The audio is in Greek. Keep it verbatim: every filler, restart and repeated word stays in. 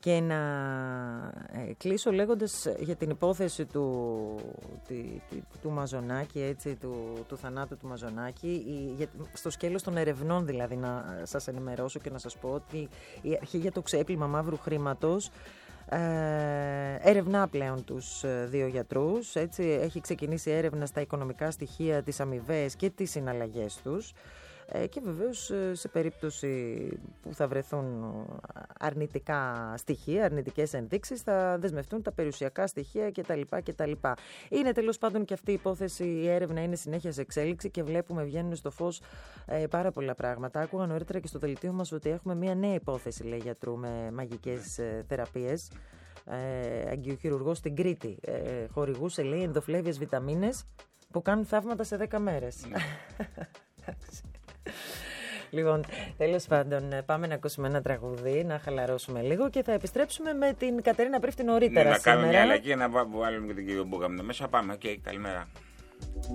Και να ε, κλείσω λέγοντας για την υπόθεση του, τη, τη, του Μαζονάκη, έτσι, του, του θανάτου του Μαζονάκη, η, για, στο σκέλος των ερευνών δηλαδή, να σας ενημερώσω και να σας πω ότι η αρχή για το ξέπλυμα μαύρου χρήματος ε, ερευνά πλέον τους δύο γιατρούς, έτσι, έχει ξεκινήσει έρευνα στα οικονομικά στοιχεία, τις αμοιβές και τις συναλλαγές τους. Και βεβαίως σε περίπτωση που θα βρεθούν αρνητικά στοιχεία, αρνητικές ενδείξεις, θα δεσμευτούν τα περιουσιακά στοιχεία κτλ. κτλ. Είναι τέλος πάντων και αυτή η υπόθεση, η έρευνα είναι συνέχεια σε εξέλιξη και βλέπουμε βγαίνουν στο φως ε, πάρα πολλά πράγματα. Άκουγα νωρίτερα και στο δελτίο μας ότι έχουμε μια νέα υπόθεση, λέει, γιατρού με μαγικές ε, θεραπείες. Ε, Αγγειοχειρουργός στην Κρήτη ε, χορηγούσε, λέει, ενδοφλέβιες βιταμίνες που κάνουν θαύματα σε δέκα μέρες. Λοιπόν, τέλος πάντων, πάμε να ακούσουμε ένα τραγούδι, να χαλαρώσουμε λίγο και θα επιστρέψουμε με την Κατερίνα Πρίφτη νωρίτερα. Ναι, να σήμερα. κάνουμε μια αλλαγή, να βάλουμε και την κύριο Μπούγαμνο μέσα. Πάμε, οκ, okay, καλημέρα.